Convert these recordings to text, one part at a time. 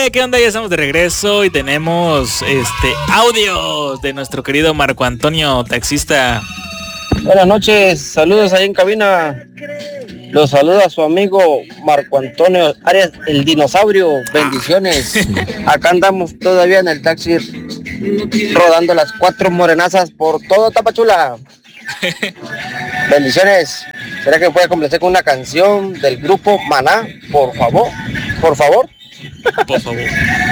¿Qué onda? Ya estamos de regreso y tenemos audios de nuestro querido Marco Antonio, taxista. Buenas noches, saludos ahí en cabina. Los saluda su amigo Marco Antonio Arias, el dinosaurio. Bendiciones. Acá andamos todavía en el taxi rodando las 4 morenazas por todo Tapachula. Bendiciones. ¿Será que puede complacer con una canción del grupo Maná? Por favor. Por favor. Por favor.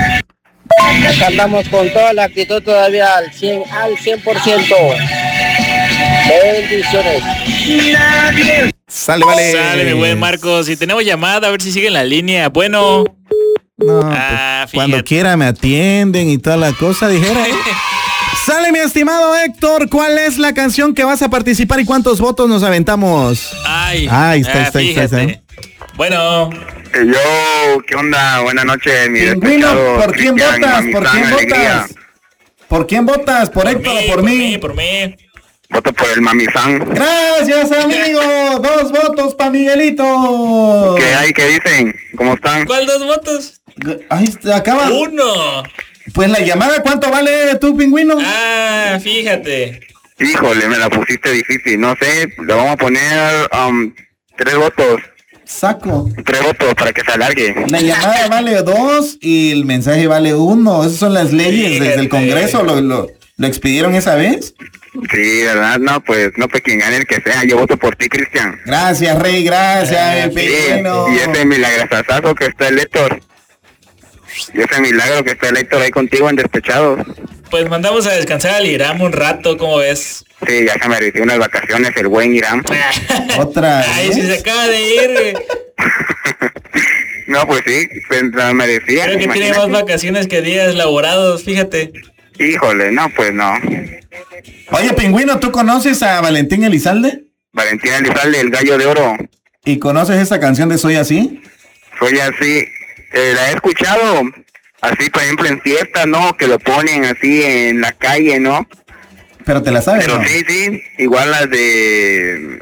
Acá andamos con toda la actitud todavía al 100%. Bendiciones. Sale, vale. Sale, mi buen Marcos. Y tenemos llamada, a ver si sigue en la línea. Bueno. No, pues, cuando quiera me atienden y toda la cosa, dijera. Sale, mi estimado Héctor, ¿cuál es la canción que vas a participar y cuántos votos nos aventamos? Está. Bueno. Yo, ¿qué onda? Buenas noches, mi Pingüino, ¿por quién votas? ¿Por quién votas? ¿Por Héctor o por mí? Por mí. Voto por el Mamizán. Gracias, amigo. 2 votos para Miguelito. ¿Qué hay? ¿Qué dicen? ¿Cómo están? ¿Cuál 2 votos? Ahí acaba. 1. Pues la llamada, ¿cuánto vale tú, Pingüino? Fíjate. Híjole, me la pusiste difícil. No sé, le vamos a poner 3 votos. Saco. 3 votos para que se alargue. La llamada vale 2 y el mensaje vale 1. Esas son las leyes desde el Congreso. ¿Lo expidieron esa vez? Sí, ¿verdad? No, pues quien gane el que sea. Yo voto por ti, Cristian. Gracias, Rey, gracias, Pingüino. Y ese milagrasazo que está el Héctor. Y ese milagro que está el Héctor ahí contigo en Despechados. Pues mandamos a descansar al Irán un rato, ¿cómo ves? Sí, ya se mereció unas vacaciones el buen Irán. Otra. Ay, si se acaba de ir. No, pues sí, se merecía. Creo que tiene más vacaciones que días laborados, fíjate. Híjole, no, pues no. Oye, Pingüino, ¿tú conoces a Valentín Elizalde? Valentín Elizalde, el gallo de oro. ¿Y conoces esa canción de Soy Así? Soy Así, la he escuchado, así por ejemplo en fiestas, ¿no? Que lo ponen así en la calle, ¿no? Pero te la sabes, pero ¿no? Sí, igual las de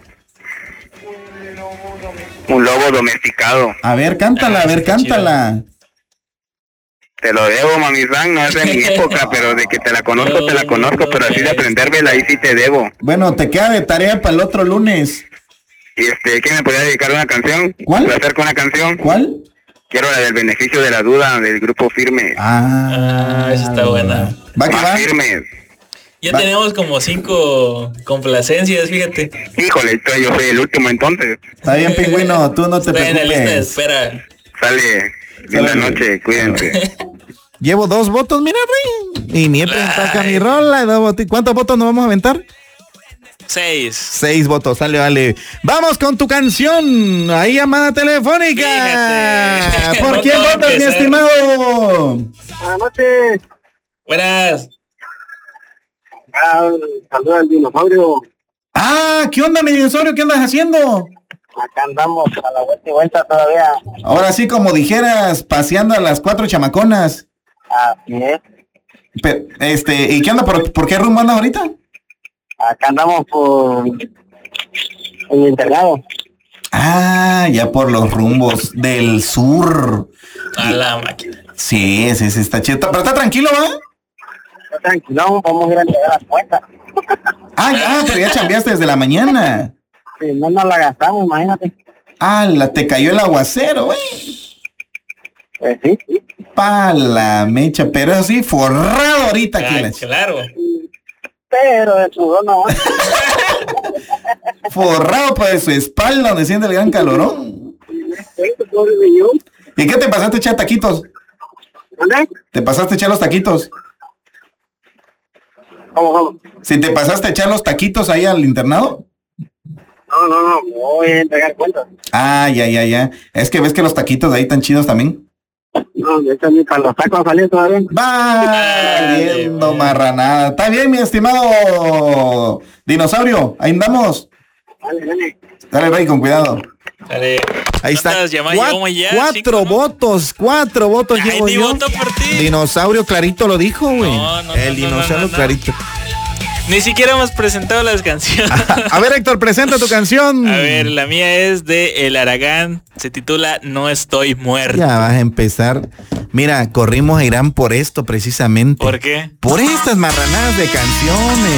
Un lobo domesticado. A ver, cántala, cántala. Te lo debo, Mamizán, no es de mi época, pero de que te la conozco, pero así de aprendérmela ahí sí te debo. Bueno, te queda de tarea para el otro lunes. Y ¿qué me podría dedicar una canción? ¿Cuál? ¿Puedo hacer con una canción? ¿Cuál? Quiero la del Beneficio de la Duda, del grupo Firme. Esa está buena. Va. Firme. Ya tenemos como 5 complacencias, fíjate. Híjole, yo soy el último entonces. Está bien, Pingüino, tú no te preocupes. En la lista de espera. Sale, linda noche, cuídense. Llevo 2 votos, mira, Rey. Y ni he presentado acá mi rola. ¿Cuántos votos nos vamos a aventar? 6. 6 votos, sale, vale. Vamos con tu canción. Ahí llamada telefónica. Fíjate. ¿Por quién votas, mi estimado? Buenas noches. Buenas. Saludos al dinosaurio. ¿Qué onda, mi dinosaurio? ¿Qué andas haciendo? Acá andamos a la vuelta y vuelta todavía. Ahora sí, como dijeras, paseando a las 4 chamaconas. Así es. Pero, ¿y qué onda? ¿Por qué rumbo andas ahorita? Acá andamos por el internado. Ya por los rumbos del sur. A la máquina. Sí, está chido. Pero está tranquilo, ¿va? Está tranquilo, vamos a ir a entregar las cuentas. Pero ya chambeaste desde la mañana. Si no nos la gastamos, imagínate. Te cayó el aguacero, güey. Pues sí. Pa' la mecha, pero así forrado ahorita. Claro. Pero de sudor no. Forrado de su espalda donde siente el gran calorón. ¿Y qué te pasaste a echar taquitos? ¿Dónde? ¿Te pasaste a echar los taquitos? ¿Cómo? Si te pasaste a echar los taquitos ahí al internado. No, voy a entregar cuentas. Ya. Es que ves que los taquitos de ahí están chidos también. No, esto ni para los tacos salió todavía. Valiendo marranada. Está bien, mi estimado dinosaurio. Ahí andamos. Dale, Rey, con cuidado. Dale. Ahí está. 4 votos. 4 votos llevo yo. Voto por ti. Dinosaurio clarito lo dijo, güey. El dinosaurio clarito. Ni siquiera hemos presentado las canciones. A ver, Héctor, presenta tu canción. A ver, la mía es de El Aragán. Se titula No estoy muerto. Ya vas a empezar. Mira, corrimos a Irán por esto precisamente. ¿Por qué? Por estas marranadas de canciones.